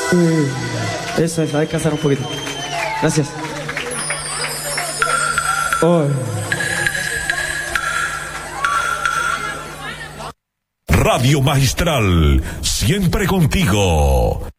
Eso es, hay que hacer un poquito. Gracias. Oh. Radio Magistral, siempre contigo.